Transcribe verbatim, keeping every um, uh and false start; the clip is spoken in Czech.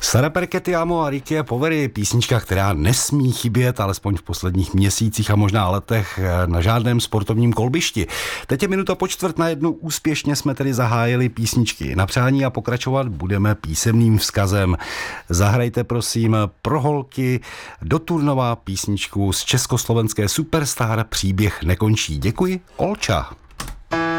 Sara Perketiamo a Ricky Poveri je písnička, která nesmí chybět, alespoň v posledních měsících a možná letech na žádném sportovním kolbišti. Teď je minuta po čtvrt na jednu, úspěšně jsme tedy zahájili písničky na přání a pokračovat budeme písemným vzkazem. Zahrajte prosím pro holky do Turnova písničku z československé Superstar Příběh nekončí. Děkuji, Olča.